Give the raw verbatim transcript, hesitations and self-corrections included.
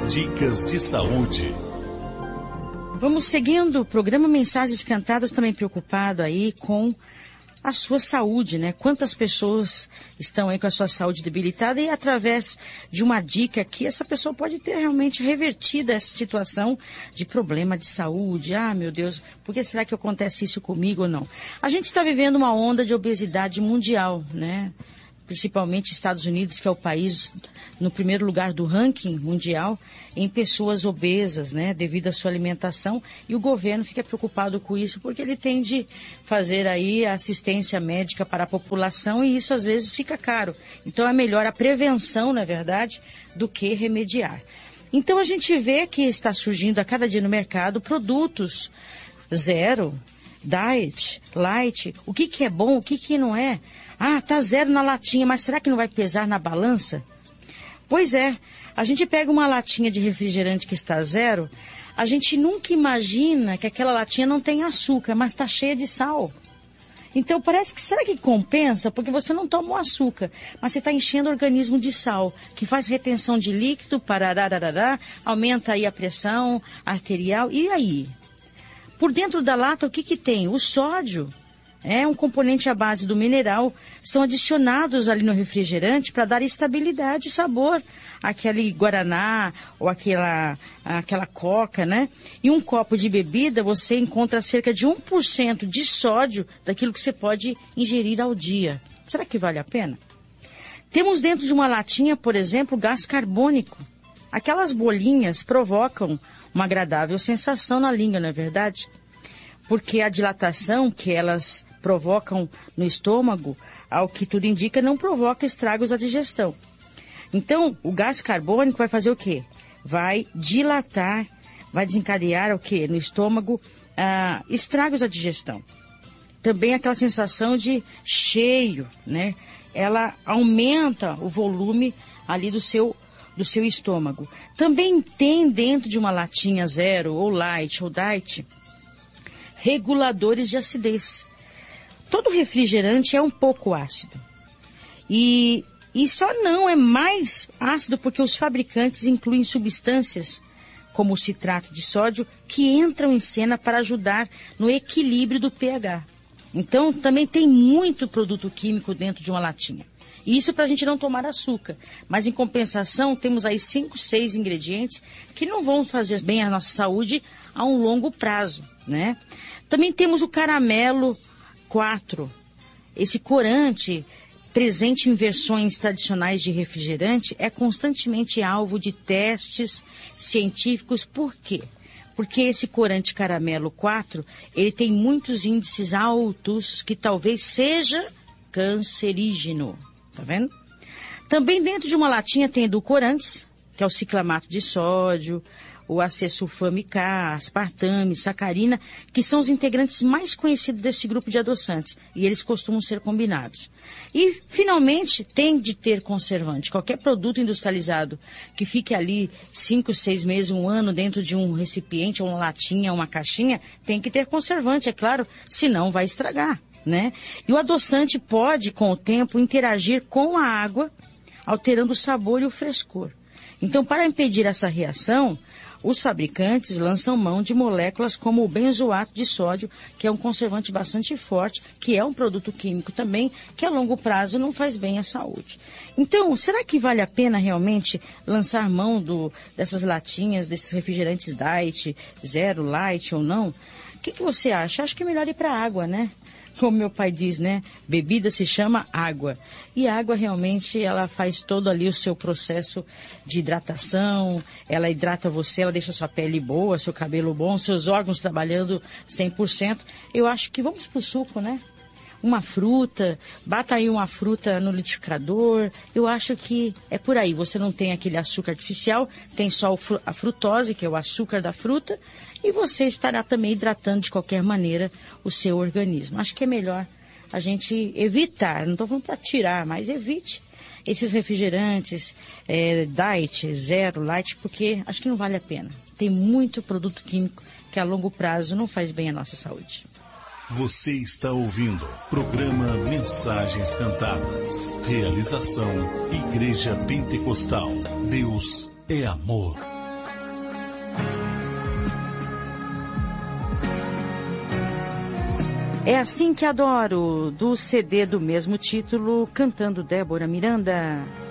Dicas de saúde. Vamos seguindo o programa Mensagens Cantadas, também preocupado aí com a sua saúde, né? Quantas pessoas estão aí com a sua saúde debilitada e através de uma dica aqui, essa pessoa pode ter realmente revertido essa situação de problema de saúde. Ah, meu Deus, por que será que acontece isso comigo ou não? A gente está vivendo uma onda de obesidade mundial, né? Principalmente Estados Unidos, que é o país no primeiro lugar do ranking mundial em pessoas obesas, né, devido à sua alimentação, e o governo fica preocupado com isso porque ele tem de fazer aí a assistência médica para a população e isso às vezes fica caro. Então é melhor a prevenção, na verdade, do que remediar. Então a gente vê que está surgindo a cada dia no mercado produtos zero, diet, light, o que que é bom, o que que não é. Ah, tá zero na latinha, mas será que não vai pesar na balança? Pois é, a gente pega uma latinha de refrigerante que está zero, a gente nunca imagina que aquela latinha não tem açúcar, mas está cheia de sal. Então parece que, será que compensa? Porque você não toma o açúcar, mas você está enchendo o organismo de sal, que faz retenção de líquido, parararará, aumenta aí a pressão arterial, e aí? Por dentro da lata, o que que tem? O sódio. É um componente à base do mineral, são adicionados ali no refrigerante para dar estabilidade e sabor àquele guaraná ou aquela, aquela coca, né? E um copo de bebida você encontra cerca de um por cento de sódio daquilo que você pode ingerir ao dia. Será que vale a pena? Temos dentro de uma latinha, por exemplo, gás carbônico. Aquelas bolinhas provocam uma agradável sensação na língua, não é verdade? Porque a dilatação que elas provocam no estômago, ao que tudo indica, não provoca estragos à digestão. Então, o gás carbônico vai fazer o quê? Vai dilatar, vai desencadear o quê? No estômago, ah, estragos à digestão. Também aquela sensação de cheio, né? Ela aumenta o volume ali do seu do seu estômago. Também tem dentro de uma latinha zero, ou light, ou diet, reguladores de acidez. Todo refrigerante é um pouco ácido. E, e só não é mais ácido porque os fabricantes incluem substâncias, como o citrato de sódio, que entram em cena para ajudar no equilíbrio do pH. Então, também tem muito produto químico dentro de uma latinha. E isso para a gente não tomar açúcar. Mas, em compensação, temos aí cinco, seis ingredientes que não vão fazer bem à nossa saúde a um longo prazo, né? Também temos o caramelo quatro. Esse corante, presente em versões tradicionais de refrigerante, é constantemente alvo de testes científicos. Por quê? Porque esse corante caramelo quatro, ele tem muitos índices altos que talvez seja cancerígeno. Tá vendo? Também dentro de uma latinha tem edulcorantes, que é o ciclamato de sódio, o acesulfame K, aspartame, sacarina, que são os integrantes mais conhecidos desse grupo de adoçantes, e eles costumam ser combinados. E, finalmente, tem de ter conservante. Qualquer produto industrializado que fique ali cinco, seis meses, um ano dentro de um recipiente, ou uma latinha, uma caixinha, tem que ter conservante, é claro, senão vai estragar, né? E o adoçante pode, com o tempo, interagir com a água, alterando o sabor e o frescor. Então, para impedir essa reação, os fabricantes lançam mão de moléculas como o benzoato de sódio, que é um conservante bastante forte, que é um produto químico também, que a longo prazo não faz bem à saúde. Então, será que vale a pena realmente lançar mão do, dessas latinhas, desses refrigerantes diet, zero, light ou não? O que, que você acha? Acho que é melhor ir para a água, né? Como meu pai diz, né? Bebida se chama água. E a água realmente, ela faz todo ali o seu processo de hidratação, ela hidrata você, ela deixa sua pele boa, seu cabelo bom, seus órgãos trabalhando cem por cento. Eu acho que vamos pro suco, né? Uma fruta, bata aí uma fruta no liquidificador. Eu acho que é por aí. Você não tem aquele açúcar artificial, tem só a frutose, que é o açúcar da fruta, e você estará também hidratando de qualquer maneira o seu organismo. Acho que é melhor a gente evitar, não estou falando para tirar, mas evite esses refrigerantes, é, diet, zero, light, porque acho que não vale a pena. Tem muito produto químico que a longo prazo não faz bem à nossa saúde. Você está ouvindo programa Mensagens Cantadas. Realização Igreja Pentecostal. Deus é amor. É Assim Que Adoro, do C D do mesmo título, cantando Débora Miranda.